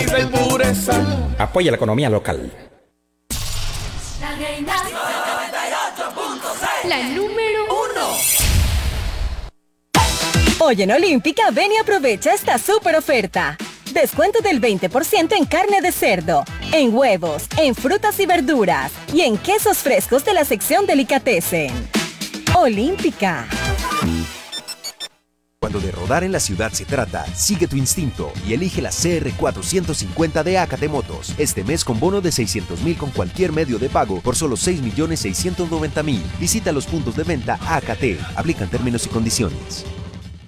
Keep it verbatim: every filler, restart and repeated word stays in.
vida y pureza. Apoya la economía local. La reina noventa y ocho punto seis. La número uno. Hoy en Olímpica, ven y aprovecha esta súper oferta. Descuento del veinte por ciento en carne de cerdo, en huevos, en frutas y verduras y en quesos frescos de la sección Delicatessen. Olímpica. Cuando de rodar en la ciudad se trata, sigue tu instinto y elige la C R cuatrocientos cincuenta de A K T Motos. Este mes con bono de seiscientos mil con cualquier medio de pago por solo seis millones seiscientos noventa mil. Visita los puntos de venta A K T. Aplican términos y condiciones.